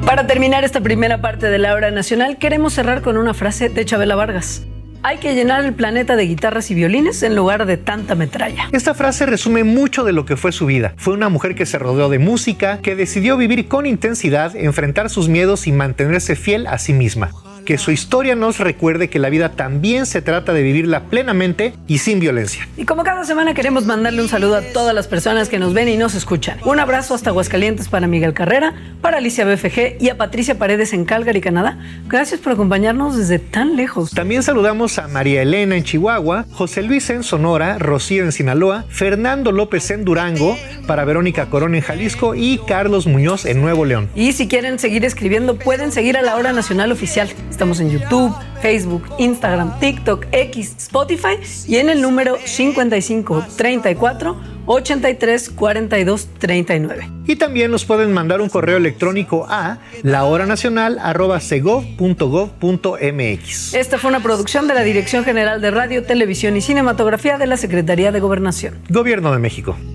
Para terminar esta primera parte de la hora nacional, queremos cerrar con una frase de Chabela Vargas. Hay que llenar el planeta de guitarras y violines en lugar de tanta metralla. Esta frase resume mucho de lo que fue su vida. Fue una mujer que se rodeó de música, que decidió vivir con intensidad, enfrentar sus miedos y mantenerse fiel a sí misma. Que su historia nos recuerde que la vida también se trata de vivirla plenamente y sin violencia. Y como cada semana queremos mandarle un saludo a todas las personas que nos ven y nos escuchan. Un abrazo hasta Aguascalientes para Miguel Carrera, para Alicia BFG y a Patricia Paredes en Calgary, Canadá. Gracias por acompañarnos desde tan lejos. También saludamos a María Elena en Chihuahua, José Luis en Sonora, Rocío en Sinaloa, Fernando López en Durango, para Verónica Corón en Jalisco y Carlos Muñoz en Nuevo León. Y si quieren seguir escribiendo, pueden seguir a La Hora Nacional Oficial. Estamos en YouTube, Facebook, Instagram, TikTok, X, Spotify y en el número 55 34 83 42 39. Y también nos pueden mandar un correo electrónico a lahoranacional@segov.gov.mx. Esta fue una producción de la Dirección General de Radio, Televisión y Cinematografía de la Secretaría de Gobernación. Gobierno de México.